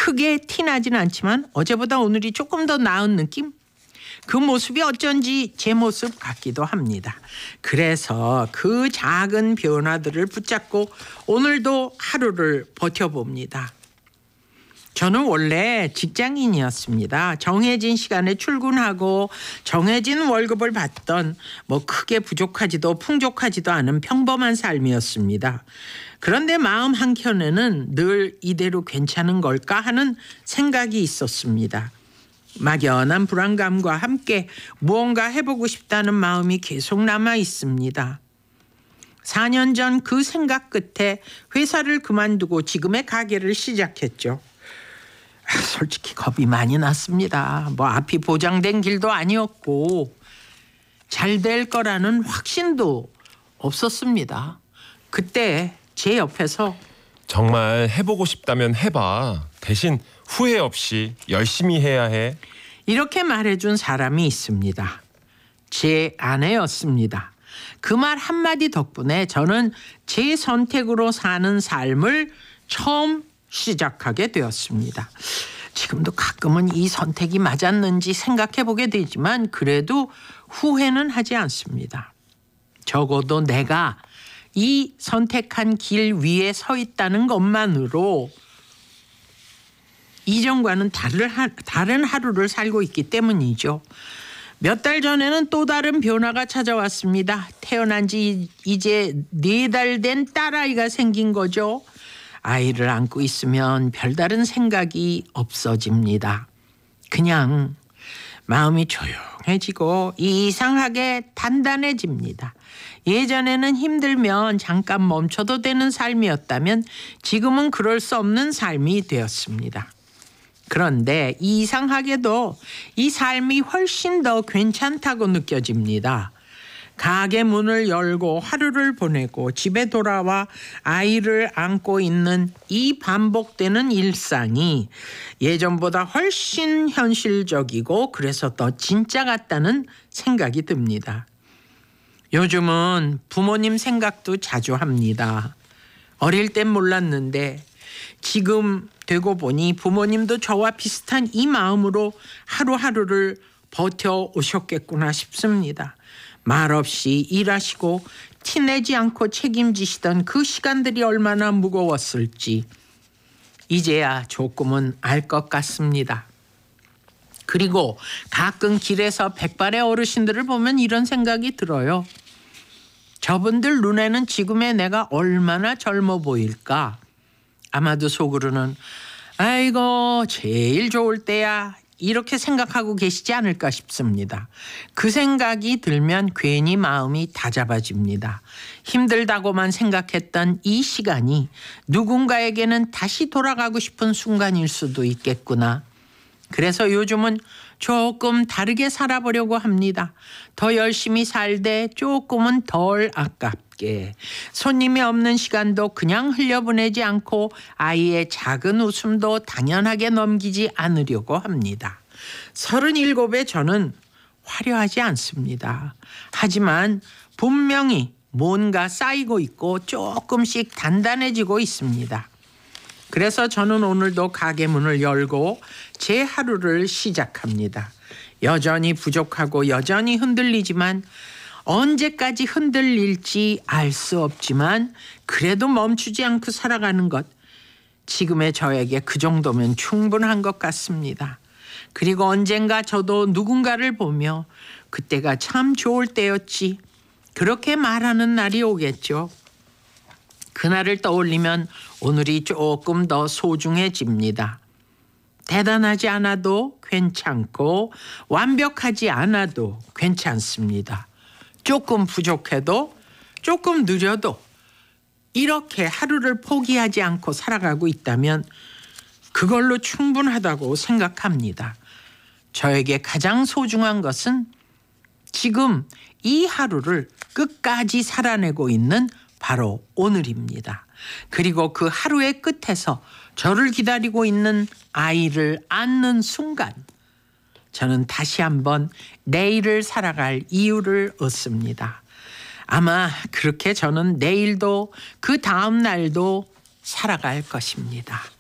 크게 티나진 않지만 어제보다 오늘이 조금 더 나은 느낌? 그 모습이 어쩐지 제 모습 같기도 합니다. 그래서 그 작은 변화들을 붙잡고 오늘도 하루를 버텨봅니다. 저는 원래 직장인이었습니다. 정해진 시간에 출근하고 정해진 월급을 받던 크게 부족하지도 풍족하지도 않은 평범한 삶이었습니다. 그런데 마음 한켠에는 늘 이대로 괜찮은 걸까 하는 생각이 있었습니다. 막연한 불안감과 함께 무언가 해보고 싶다는 마음이 계속 남아 있습니다. 4년 전 그 생각 끝에 회사를 그만두고 지금의 가게를 시작했죠. 솔직히 겁이 많이 났습니다. 앞이 보장된 길도 아니었고 잘 될 거라는 확신도 없었습니다. 그때 제 옆에서 정말 해보고 싶다면 해봐. 대신 후회 없이 열심히 해야 해. 이렇게 말해준 사람이 있습니다. 제 아내였습니다. 그 말 한마디 덕분에 저는 제 선택으로 사는 삶을 처음 시작하게 되었습니다. 지금도 가끔은 이 선택이 맞았는지 생각해보게 되지만 그래도 후회는 하지 않습니다. 적어도 내가 이 선택한 길 위에 서 있다는 것만으로 이전과는 다른 하루를 살고 있기 때문이죠. 몇 달 전에는 또 다른 변화가 찾아왔습니다. 태어난 지 이제 4달 된 딸아이가 생긴 거죠. 아이를 안고 있으면 별다른 생각이 없어집니다. 그냥 마음이 조용해지고 이상하게 단단해집니다. 예전에는 힘들면 잠깐 멈춰도 되는 삶이었다면 지금은 그럴 수 없는 삶이 되었습니다. 그런데 이상하게도 이 삶이 훨씬 더 괜찮다고 느껴집니다. 가게 문을 열고 하루를 보내고 집에 돌아와 아이를 안고 있는 이 반복되는 일상이 예전보다 훨씬 현실적이고 그래서 더 진짜 같다는 생각이 듭니다. 요즘은 부모님 생각도 자주 합니다. 어릴 땐 몰랐는데 지금 되고 보니 부모님도 저와 비슷한 이 마음으로 하루하루를 버텨오셨겠구나 싶습니다. 말없이 일하시고 티내지 않고 책임지시던 그 시간들이 얼마나 무거웠을지 이제야 조금은 알 것 같습니다. 그리고 가끔 길에서 백발의 어르신들을 보면 이런 생각이 들어요. 저분들 눈에는 지금의 내가 얼마나 젊어 보일까? 아마도 속으로는 아이고 제일 좋을 때야 이렇게 생각하고 계시지 않을까 싶습니다. 그 생각이 들면 괜히 마음이 다잡아집니다. 힘들다고만 생각했던 이 시간이 누군가에게는 다시 돌아가고 싶은 순간일 수도 있겠구나. 그래서 요즘은 조금 다르게 살아보려고 합니다. 더 열심히 살되 조금은 덜 아깝게. 손님이 없는 시간도 그냥 흘려보내지 않고 아이의 작은 웃음도 당연하게 넘기지 않으려고 합니다. 37에 저는 화려하지 않습니다. 하지만 분명히 뭔가 쌓이고 있고 조금씩 단단해지고 있습니다. 그래서 저는 오늘도 가게 문을 열고 제 하루를 시작합니다. 여전히 부족하고 여전히 흔들리지만 언제까지 흔들릴지 알 수 없지만 그래도 멈추지 않고 살아가는 것. 지금의 저에게 그 정도면 충분한 것 같습니다. 그리고 언젠가 저도 누군가를 보며 그때가 참 좋을 때였지. 그렇게 말하는 날이 오겠죠. 그날을 떠올리면 오늘이 조금 더 소중해집니다. 대단하지 않아도 괜찮고 완벽하지 않아도 괜찮습니다. 조금 부족해도 조금 느려도 이렇게 하루를 포기하지 않고 살아가고 있다면 그걸로 충분하다고 생각합니다. 저에게 가장 소중한 것은 지금 이 하루를 끝까지 살아내고 있는 바로 오늘입니다. 그리고 그 하루의 끝에서 저를 기다리고 있는 아이를 안는 순간 저는 다시 한번 내일을 살아갈 이유를 얻습니다. 아마 그렇게 저는 내일도 그 다음 날도 살아갈 것입니다.